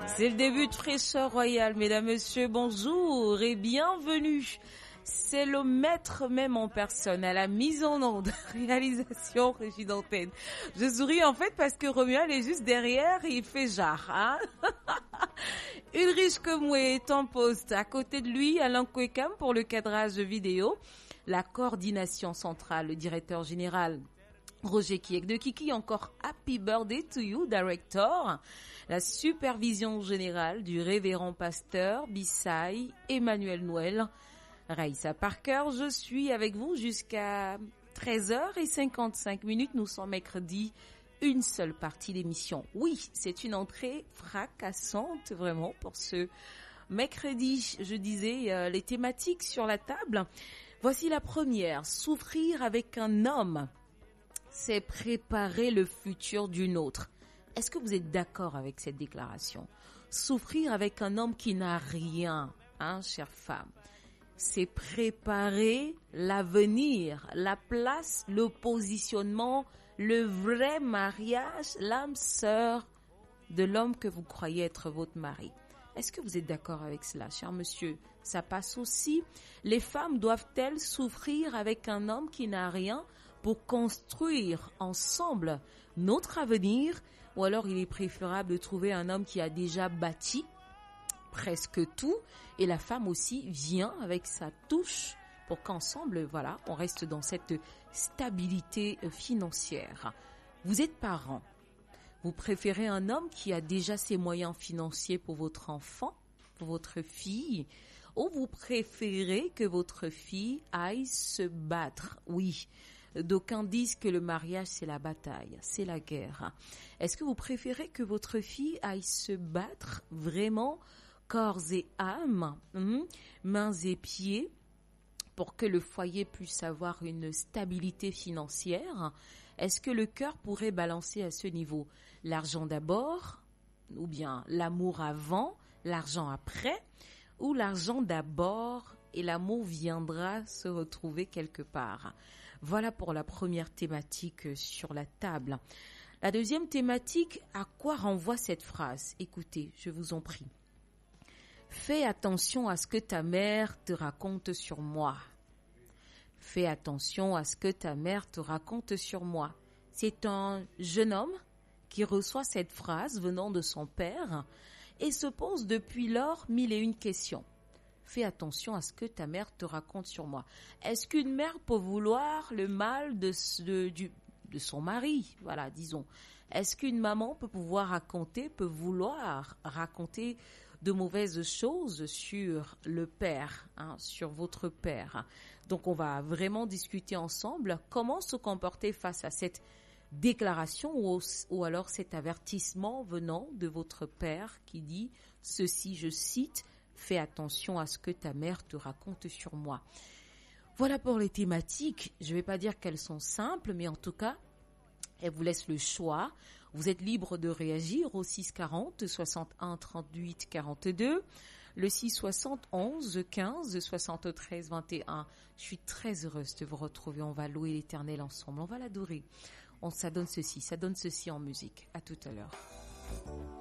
C'est le début de Fraîcheur Royale, mesdames, messieurs, bonjour et bienvenue. C'est le maître même en personne à la mise en onde, réalisation, régie d'antenne. Je souris en fait parce que Romuald est juste derrière et il fait genre, hein. Ulrich Komwe est en poste à côté de lui, Alain Kwekam pour le cadrage vidéo, la coordination centrale, le directeur général Roger Kiek de Kiki, encore Happy Birthday to you, Director. La supervision générale du révérend pasteur Bissai Emmanuel Noël. Raïssa Parker, je suis avec vous jusqu'à 13h55. Nous sommes mercredi, une seule partie d'émission. Oui, c'est une entrée fracassante vraiment pour ce mercredi. Je disais les thématiques sur la table. Voici la première, souffrir avec un homme. C'est préparer le futur d'une autre. Est-ce que vous êtes d'accord avec cette déclaration? Souffrir avec un homme qui n'a rien, hein, chère femme, c'est préparer l'avenir, la place, le positionnement, le vrai mariage, l'âme sœur de l'homme que vous croyez être votre mari. Est-ce que vous êtes d'accord avec cela, cher monsieur? Ça passe aussi. Les femmes doivent-elles souffrir avec un homme qui n'a rien pour construire ensemble notre avenir, ou alors il est préférable de trouver un homme qui a déjà bâti presque tout et la femme aussi vient avec sa touche pour qu'ensemble, voilà, on reste dans cette stabilité financière. Vous êtes parent, vous préférez un homme qui a déjà ses moyens financiers pour votre enfant, pour votre fille, ou vous préférez que votre fille aille se battre? Oui. D'aucuns disent que le mariage, c'est la bataille, c'est la guerre. Est-ce que vous préférez que votre fille aille se battre vraiment corps et âme, mains et pieds, pour que le foyer puisse avoir une stabilité financière? Est-ce que le cœur pourrait balancer à ce niveau? L'argent d'abord, ou bien l'amour avant, l'argent après, ou l'argent d'abord et l'amour viendra se retrouver quelque part? Voilà pour la première thématique sur la table. La deuxième thématique, à quoi renvoie cette phrase? Écoutez, je vous en prie. Fais attention à ce que ta mère te raconte sur moi. Fais attention à ce que ta mère te raconte sur moi. C'est un jeune homme qui reçoit cette phrase venant de son père et se pose depuis lors 1001 questions. Fais attention à ce que ta mère te raconte sur moi. Est-ce qu'une mère peut vouloir le mal de son mari? Voilà, disons. Est-ce qu'une maman peut vouloir raconter de mauvaises choses sur le père, hein, sur votre père? Donc, on va vraiment discuter ensemble comment se comporter face à cette déclaration ou alors cet avertissement venant de votre père qui dit ceci, je cite, fais attention à ce que ta mère te raconte sur moi. Voilà pour les thématiques. Je ne vais pas dire qu'elles sont simples, mais en tout cas, elles vous laissent le choix. Vous êtes libre de réagir au 640 61 38 42, le 660 11 15 73 21. Je suis très heureuse de vous retrouver. On va louer l'Éternel ensemble. On va l'adorer. Ça donne ceci en musique. À tout à l'heure.